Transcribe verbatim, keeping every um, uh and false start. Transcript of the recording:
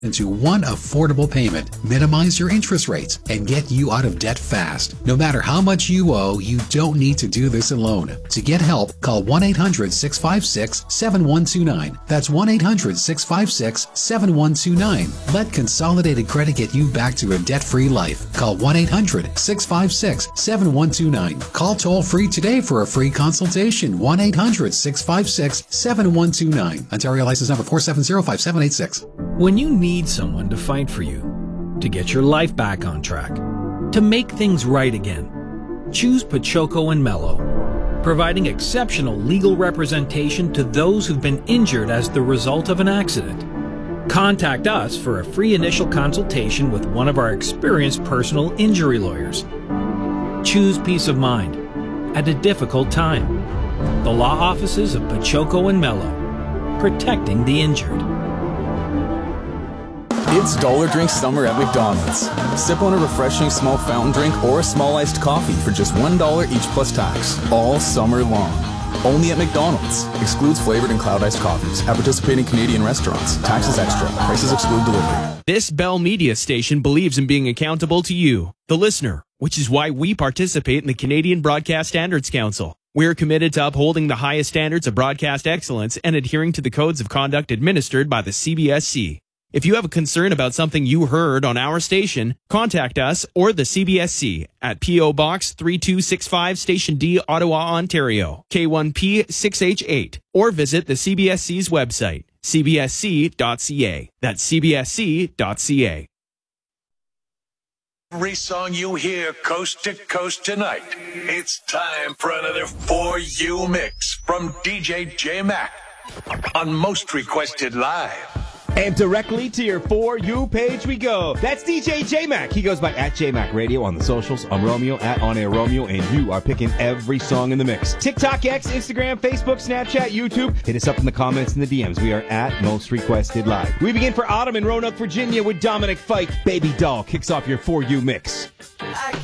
into one affordable payment, minimize your interest rates, and get you out of debt fast. No matter how much you owe, you don't need to do this alone. To get help, call one eight hundred six five six seven one two nine. That's one eight hundred six five six seven one two nine. Let Consolidated Credit get you back to a debt-free life. Call one eight hundred six five six seven one two nine. Call toll-free today for a free consultation. one eight hundred six five six seven one two nine. Ontario license number four seven zero five seven eight six. When you need someone to fight for you, to get your life back on track, to make things right again, choose Pachoco and Mello, providing exceptional legal representation to those who've been injured as the result of an accident. Contact us for a free initial consultation with one of our experienced personal injury lawyers. Choose peace of mind at a difficult time. The law offices of Pachoco and Mello, protecting the injured. It's Dollar Drink Summer at McDonald's. Sip on a refreshing small fountain drink or a small iced coffee for just one dollar each plus tax, all summer long. Only at McDonald's. Excludes flavored and cloud iced coffees. At participating Canadian restaurants. Taxes extra. Prices exclude delivery. This Bell Media station believes in being accountable to you, the listener, which is why we participate in the Canadian Broadcast Standards Council. We're committed to upholding the highest standards of broadcast excellence and adhering to the codes of conduct administered by the C B S C. If you have a concern about something you heard on our station, contact us or the C B S C at P O Box three two six five, Station D, Ottawa, Ontario, K one P six H eight, or visit the C B S C's website, c b s c dot c a. That's c b s c dot c a. Every song you hear coast to coast tonight, it's time for another For You mix from D J J-Mac on Most Requested Live. And directly to your For You page we go. That's D J J-Mac. He goes by at J-Mac Radio on the socials. I'm Romeo at On Air Romeo, and you are picking every song in the mix. TikTok, X, Instagram, Facebook, Snapchat, YouTube. Hit us up in the comments and the D Ms. We are at Most Requested Live. We begin for Autumn in Roanoke, Virginia with Dominic Fike. Baby Doll kicks off your For You mix.